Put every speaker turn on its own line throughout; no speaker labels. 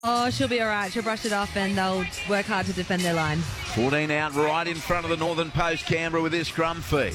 Oh, she'll be all right. She'll brush it off and they'll work hard to defend their line.
14 out right in front of the Northern Post, Canberra, with this scrum feed.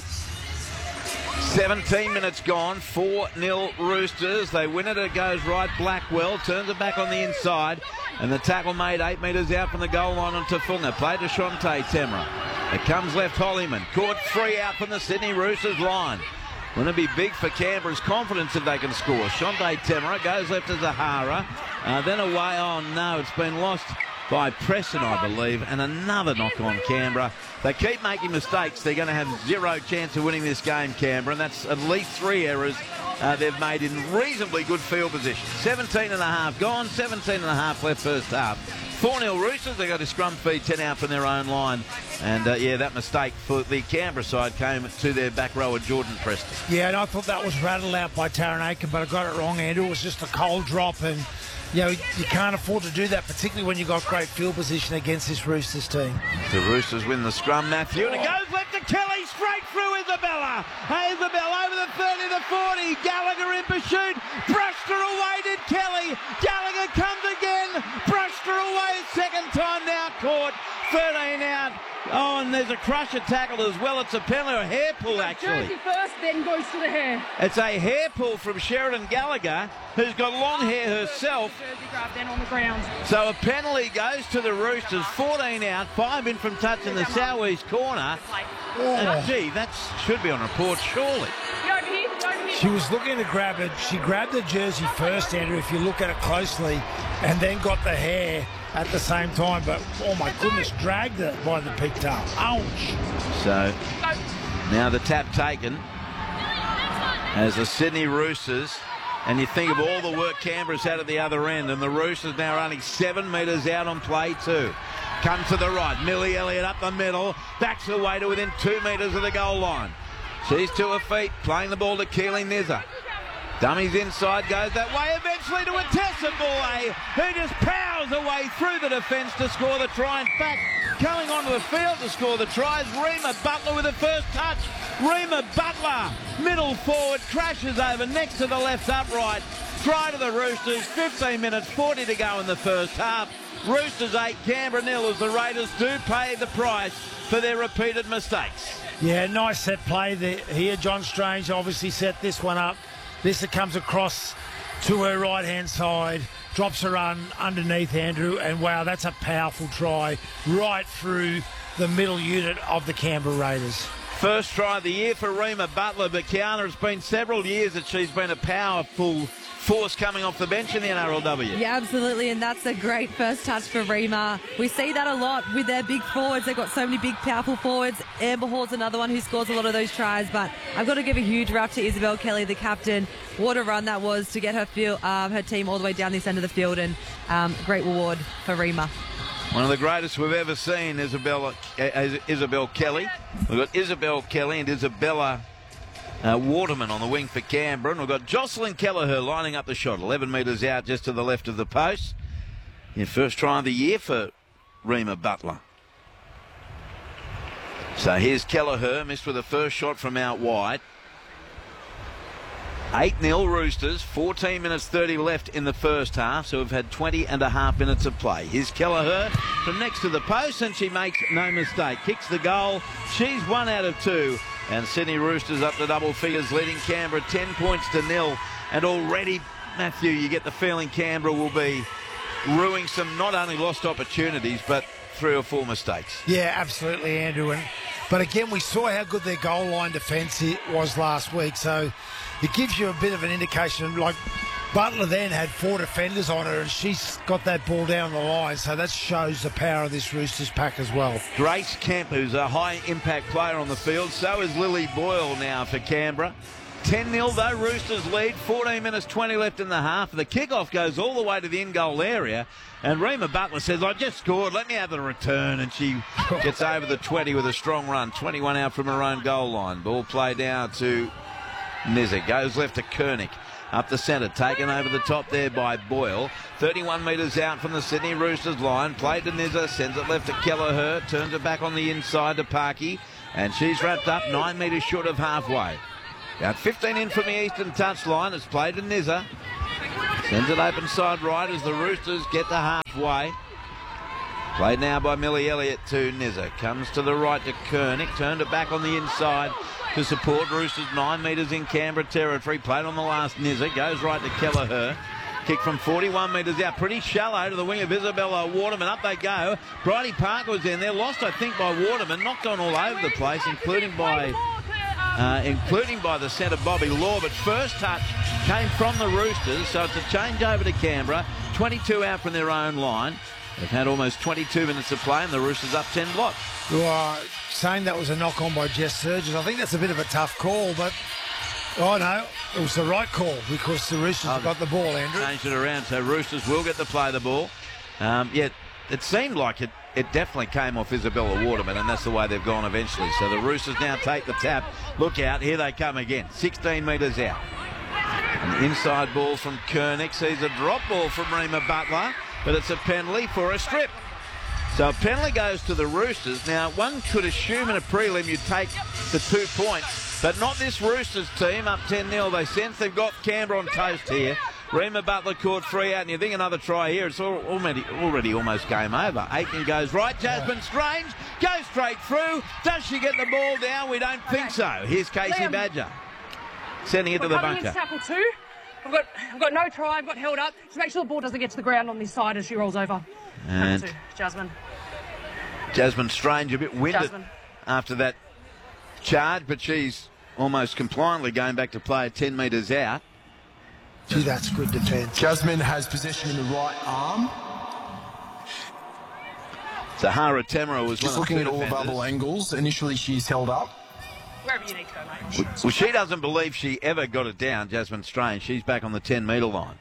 17 minutes gone, 4-0 Roosters. They win it, it goes right. Blackwell turns it back on the inside, and the tackle made 8 metres out from the goal line on Tafunga. Play to Shante Temra. It comes left Hollyman. Caught 3 out from the Sydney Roosters line. Going to be big for Canberra's confidence if they can score. Shante Temra goes left to Zahara. Then away. Oh, no, it's been lost by Preston, I believe, and another knock on Canberra. They keep making mistakes. They're going to have zero chance of winning this game, Canberra, and that's at least 3 errors they've made in reasonably good field position. 17 and a half gone, 17 and a half left first half. 4-0 Roosters. They got a scrum feed 10 out from their own line. And, yeah, that mistake for the Canberra side came to their back rower, Jordan Preston.
Yeah, and I thought that was rattled out by Taran Aiken, but I got it wrong, Andrew. It was just a cold drop, and, you know, you can't afford to do that, particularly when you've got great field position against this Roosters team.
The Roosters win the scrum, Matthew, and it goes left to Kelly, straight through Isabella. Isabella over the 30 to 40. Gallagher in pursuit. Brushed her away, did Kelly. Gallagher comes again. Brushed her away, second time now caught. 13 out. Oh, and there's a crusher tackle as well. It's a penalty, a hair pull, actually.
Jersey first, then goes to the hair.
It's a hair pull from Sheridan Gallagher, who's got long hair herself.
Jersey grab, then on the ground.
So a penalty goes to the Roosters. 14 out, 5 in from touch in the southeast corner. Gee, that should be on report, surely.
She was looking to grab it. She grabbed the jersey first, Andrew, if you look at it closely, and then got the hair at the same time. But, oh, my goodness, dragged it by the pigtail. Ouch.
So now the tap taken as the Sydney Roosters. And you think of all the work Canberra's had at the other end, and the Roosters now running 7 metres out on play 2. Come to the right. Millie Elliott up the middle. Backs away to within 2 metres of the goal line. She's to her feet, playing the ball to Keely Nizza. Dummies inside, goes that way, eventually to a Tessa Boy, who just powers away through the defence to score the try. In fact, coming onto the field to score the try is Reema Butler with the first touch. Reema Butler, middle forward, crashes over next to the left upright. Try to the Roosters, 15 minutes, 40 to go in the first half. Roosters 8, Canberra 0, as the Raiders do pay the price for their repeated mistakes.
Yeah, nice set play there. Here, John Strange obviously set this one up. This comes across to her right-hand side, drops her underneath Andrew, and wow, that's a powerful try right through the middle unit of the Canberra Raiders.
First try of the year for Reema Butler, but Kiana, it's been several years that she's been a powerful force coming off the bench in the NRLW.
Yeah, absolutely, and that's a great first touch for Reema. We see that a lot with their big forwards. They've got so many big, powerful forwards. Amber Hall's another one who scores a lot of those tries, but I've got to give a huge rap to Isabel Kelly, the captain. What a run that was to get her team all the way down this end of the field, and great reward for Reema.
One of the greatest we've ever seen, Isabel Kelly. We've got Isabel Kelly and Isabella Waterman on the wing for Canberra, and we've got Jocelyn Kelleher lining up the shot, 11 metres out just to the left of the post. Your first try of the year for Reema Butler. So here's Kelleher, missed with the first shot from out wide. 8-0 Roosters, 14 minutes 30 left in the first half, so we've had 20 and a half minutes of play. Here's Kelleher from next to the post, and she makes no mistake. Kicks the goal. She's 1 out of 2. And Sydney Roosters up to double figures, leading Canberra 10 points to 0. And already, Matthew, you get the feeling Canberra will be ruining some not only lost opportunities, but 3 or 4 mistakes.
Yeah, absolutely, Andrew. But again, we saw how good their goal line defence was last week, so it gives you a bit of an indication. Like, Butler then had 4 defenders on her, and she's got that ball down the line, so that shows the power of this Roosters pack as well.
Grace Kemp, who's a high-impact player on the field. So is Lily Boyle now for Canberra. 10-0 though, Roosters lead. 14 minutes 20 left in the half. The kickoff goes all the way to the in-goal area, and Reema Butler says, I just scored, let me have the return, and she gets over the 20 with a strong run. 21 out from her own goal line. Ball play down to Nizza. Goes left to Koenig. Up the centre, taken over the top there by Boyle. 31 metres out from the Sydney Roosters line. Played to Nizza, sends it left to Kelleher, turns it back on the inside to Parky, and she's wrapped up 9 metres short of halfway. About 15 in from the eastern touchline. It's played to Nizza. Sends it open side right as the Roosters get to halfway. Played now by Millie Elliott to Nizza. Comes to the right to Kernick. Turned it back on the inside to support Roosters 9 metres in Canberra territory. Played on the last Nizza. Goes right to Kelleher. Kick from 41 metres out. Pretty shallow to the wing of Isabella Waterman. Up they go. Bridie Parker was in there. Lost, I think, by Waterman. Knocked on all over the place, including by the centre, Bobby Law. But first touch came from the Roosters, so it's a change over to Canberra. 22 out from their own line. They've had almost 22 minutes of play, and the Roosters up 10 blocks.
You are saying that was a knock-on by Jess Surges. I think that's a bit of a tough call, but no, it was the right call because the Roosters have got the ball, Andrew.
Changed it around, so Roosters will get to play the ball. Yet it seemed like it definitely came off Isabella Waterman, and that's the way they've gone eventually. So the Roosters now take the tap. Look out, here they come again. 16 metres out. An inside ball from Kernick. Sees a drop ball from Rima Butler, but it's a penalty for a strip. So a penalty goes to the Roosters. Now, one could assume in a prelim you'd take the 2 points, but not this Roosters team, up 10-0. They sense they've got Canberra on toast here. Rima Butler caught 3 out, and you think another try here, it's already almost game over. Aiken goes right. Jasmine Strange goes straight through. Does she get the ball down? We don't think so. Here's Casey Badger sending it to the bunker.
Tackle 2. I've got no try. I've got held up. Just make sure the ball doesn't get to the ground on this side as she rolls over.
And
Jasmine
Strange a bit winded after that charge, but she's almost compliantly going back to play 10 metres out.
Gee, that's good defence.
Jasmine has possession in the right arm.
Zahara Temera was
just looking at all bubble angles. Initially, she's held up.
Wherever you need to go, mate.
Well, she doesn't believe she ever got it down, Jasmine Strange. She's back on the 10-metre line.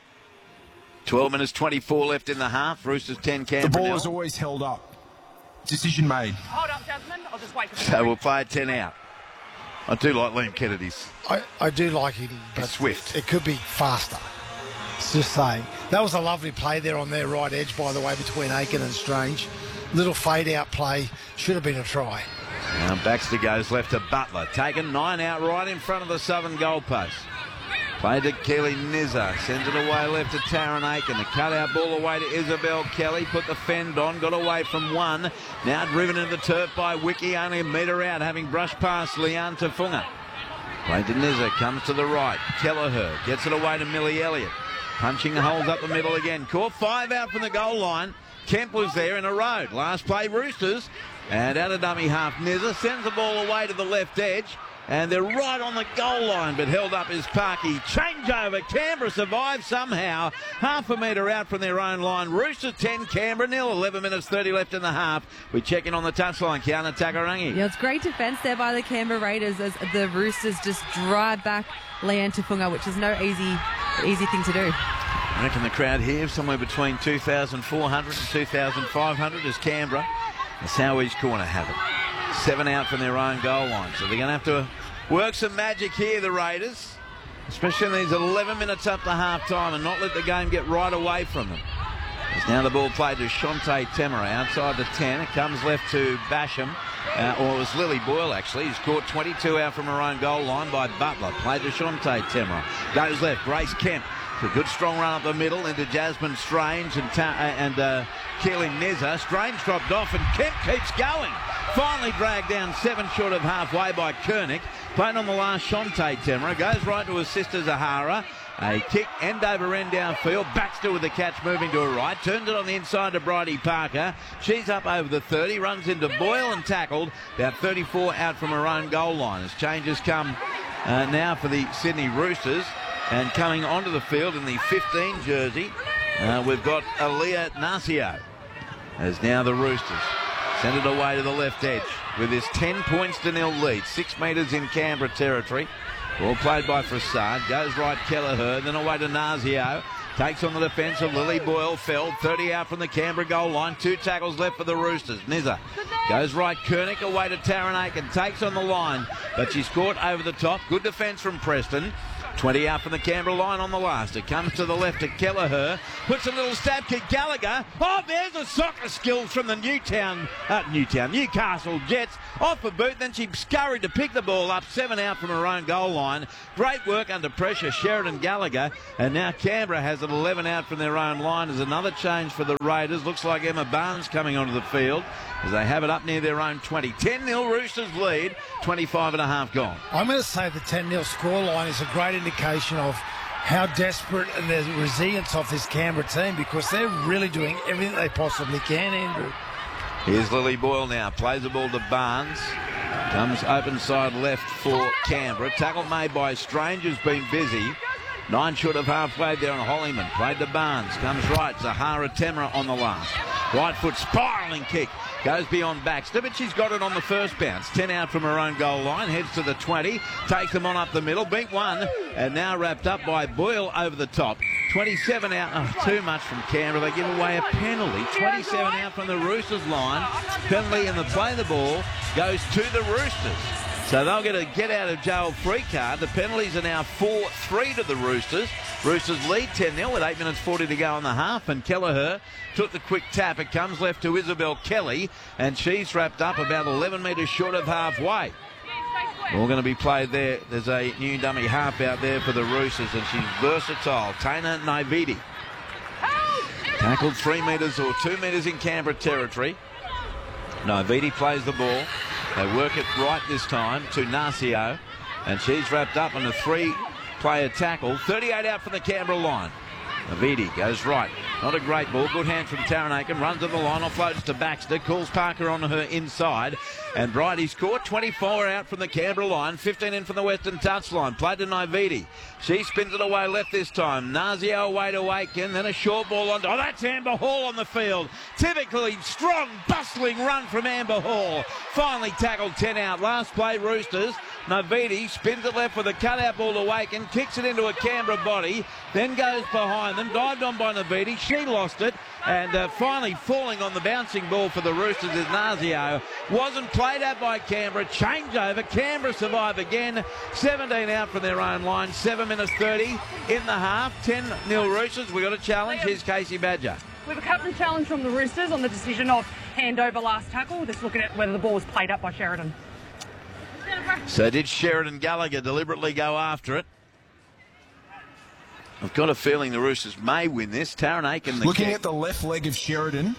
12 minutes 24 left in the half. Roosters 10, Canberra.
The ball is always held up. Decision made.
Hold up, Jasmine. I'll just wait for
So we'll play 10 out. I do like Liam Kennedy's.
I do like him, but
swift.
It could be faster. It's just saying. That was a lovely play there on their right edge, by the way, between Aiken and Strange. Little fade-out play. Should have been a try.
Now Baxter goes left to Butler. Taken 9 out right in front of the southern goalpost. Played to Kelly Nizza. Sends it away left to Taryn Aiken. The cutout ball away to Isabel Kelly. Put the fend on. Got away from one. Now driven into the turf by Wiki. Only a metre out, having brushed past Leanne Tafunga. Played to Nizza. Comes to the right. Kelleher gets it away to Millie Elliott. Punching the holes up the middle again. Caught 5 out from the goal line. Kemp was there in a road. Last play Roosters. And out of dummy half, Nizza sends the ball away to the left edge. And they're right on the goal line, but held up is Parky. Changeover. Canberra survives somehow. Half a metre out from their own line. Roosters 10, Canberra 0. 11 minutes 30 left in the half. We check in on the touchline. Kiana Takarangi.
Yeah, it's great defence there by the Canberra Raiders as the Roosters just drive back Leanne Tafunga, which is no easy thing to do.
I reckon the crowd here somewhere between 2,400 and 2,500 is Canberra. That's how each corner have it. 7 out from their own goal line. So they're going to have to work some magic here, the Raiders. Especially in these 11 minutes up to half-time and not let the game get right away from them. As now the ball played to Shante Temera outside the 10. It comes left to Basham. Or it was Lily Boyle, actually. He's caught 22 out from her own goal line by Butler. Played to Shante Temera. Goes left. Grace Kemp. It's a good strong run up the middle into Jasmine Strange and Keeling Nizza. Strange dropped off and Kemp keeps going. Finally dragged down 7 short of halfway by Kernick. Playing on the last Shante Temera. Goes right to his sister Zahara. A kick end over end downfield. Baxter with the catch moving to her right. Turns it on the inside to Bridie Parker. She's up over the 30. Runs into Boyle and tackled. About 34 out from her own goal line. As changes come now for the Sydney Roosters. And coming onto the field in the 15 jersey, we've got Aaliyah Narcio. As now the Roosters send it away to the left edge with this 10 points to 0 lead. 6 metres in Canberra territory. Ball played by Fassad. Goes right Kelleher, then away to Narcio. Takes on the defence of Lily Boyle. Feld 30 out from the Canberra goal line. 2 tackles left for the Roosters. Nizza goes right. Kernick away to Taryn Aiken. Takes on the line, but she's caught over the top. Good defence from Preston. 20 out from the Canberra line on the last. It comes to the left to Kelleher. Puts a little stab kick. Gallagher. Oh, there's a soccer skills from the Newcastle Jets. Off a boot. Then she scurried to pick the ball up. 7 out from her own goal line. Great work under pressure, Sheridan Gallagher. And now Canberra has it 11 out from their own line. There's another change for the Raiders. Looks like Emma Barnes coming onto the field as they have it up near their own 20. 10-0 Roosters lead. 25 and a half gone.
I'm going to say the 10-0 scoreline is a great indication of how desperate and the resilience of this Canberra team, because they're really doing everything they possibly can, Andrew.
Here's Lily Boyle now. Plays the ball to Barnes. Comes open side left for Canberra. Tackle made by Strange, who's been busy. 9 short of halfway there on Hollyman. Played to Barnes. Comes right. Zahara Temra on the last. Right foot spiralling kick. Goes beyond Baxter, but she's got it on the first bounce. 10 out from her own goal line. Heads to the 20. Takes them on up the middle. Beat one. And now wrapped up by Boyle over the top. 27 out. Oh, too much from Canberra. They give away a penalty. 27 out from the Roosters line. Penalty and the play the ball goes to the Roosters. So they'll get a get-out-of-jail free card. The penalties are now 4-3 to the Roosters. Roosters lead 10-0 with 8 minutes 40 to go in the half. And Kelleher took the quick tap. It comes left to Isabel Kelly. And she's wrapped up about 11 metres short of halfway. All going to be played there. There's a new dummy half out there for the Roosters. And she's versatile. Taina Naividi. Tackled 3 metres or 2 metres in Canberra territory. Naividi plays the ball. They work it right this time to Narcio, and she's wrapped up on a 3-player tackle. 38 out from the Canberra line. Avidi goes right. Not a great ball. Good hand from Taranaki. Runs to the line. Offloads to Baxter. Calls Parker on her inside. And Bridie's caught. 24 out from the Canberra line. 15 in from the Western touchline. Played to Naividi. She spins it away left this time. Nazio away to Aiken. Then a short ball on. Oh, that's Amber Hall on the field. Typically strong, bustling run from Amber Hall. Finally tackled 10 out. Last play, Roosters. Naividi spins it left with a cutout ball to Aiken. Kicks it into a Canberra body. Then goes behind them. Dived on by Naividi. She lost it. And finally falling on the bouncing ball for the Roosters is Nazio. Wasn't played out by Canberra. Changeover. Canberra survive again. 17 out from their own line. 7 minutes 30 in the half. 10-0 Roosters. We got a challenge. Here's Casey Badger.
We have a captain challenge from the Roosters on the decision of handover last tackle. Just looking at whether the ball was played up by Sheridan.
So did Sheridan Gallagher deliberately go after it? I've got a feeling the Roosters may win this. Taranaki and the
Looking at the left leg of Sheridan,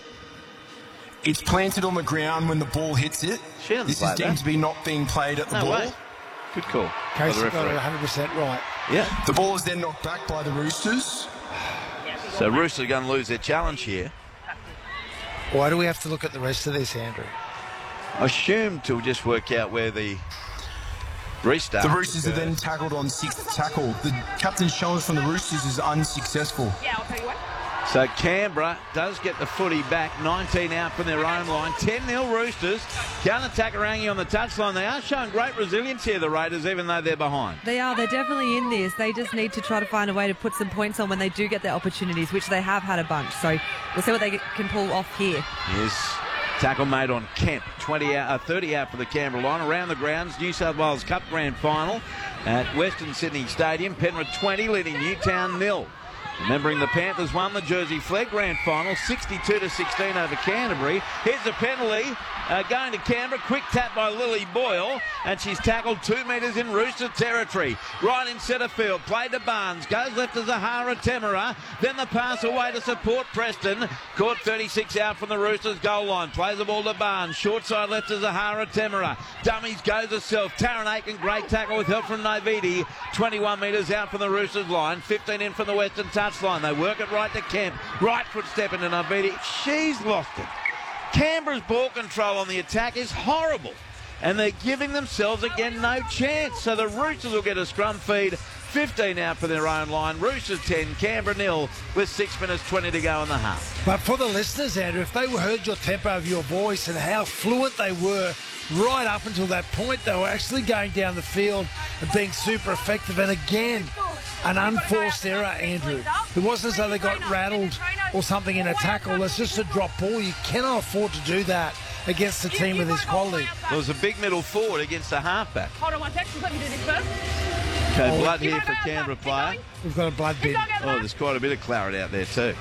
it's planted on the ground when the ball hits it. This is deemed to be not being played at the ball.
Way. Good call.
Casey got it 100% right.
Yeah.
The ball is then knocked back by the Roosters.
So Roosters are going to lose their challenge here.
Why do we have to look at the rest of this, Andrew?
I assume to just work out where the restart.
The Roosters are then tackled on 6th tackle. The captain's challenge from the Roosters is unsuccessful.
Yeah, I'll tell you what.
So Canberra does get the footy back. 19 out from their own line. 10-0 Roosters. Counter-attack Arangi on the touchline. They are showing great resilience here, the Raiders, even though they're behind.
They are. They're definitely in this. They just need to try to find a way to put some points on when they do get their opportunities, which they have had a bunch. So we'll see what they can pull off here.
Yes. Tackle made on Kemp. 30 out for the Canberra line. Around the grounds, New South Wales Cup Grand Final at Western Sydney Stadium. Penrith 20 leading Newtown 0. Remembering the Panthers won the Jersey Flegg Grand Final 62-16 over Canterbury. Here's a penalty going to Canberra. Quick tap by Lily Boyle, and she's tackled 2 metres in Rooster territory. Right in centre field. Played to Barnes. Goes left to Zahara Temera. Then the pass away to support Preston. Caught 36 out from the Roosters goal line. Plays the ball to Barnes. Short side left to Zahara Temera. Dummies goes herself. Taranaki, great tackle with help from Naividi. 21 metres out from the Roosters line. 15 in from the Western touchline. They work it right to Kemp. Right foot step into Naividi. She's lost it. Canberra's ball control on the attack is horrible, and they're giving themselves again no chance. So the Roosters will get a scrum feed. 15 out for their own line. Roosters 10, Canberra 0 with 6 minutes 20 to go in the half.
But for the listeners, Andrew, if they heard your tempo of your voice and how fluent they were right up until that point, they were actually going down the field and being super effective. And again, an unforced error, Andrew. It wasn't as though they got rattled or something in a tackle. It's just a drop ball. You cannot afford to do that against a team of this quality.
There was a big middle forward against a halfback.
Hold on one sec. Just let me do this first.
Okay, blood here for Canberra player.
We've got a blood bid.
Oh, there's quite a bit of claret out there too.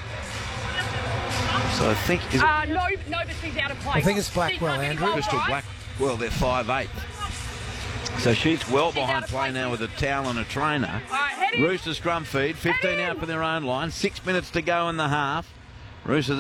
So I think...
No, but she's out of place.
I think it's Blackwell, Andrew.
Crystal Blackwell, they're 5'8". So she's well behind play now with a towel and a trainer. Roosters scrum feed, 15 out for their own line, 6 minutes to go in the half. Roosters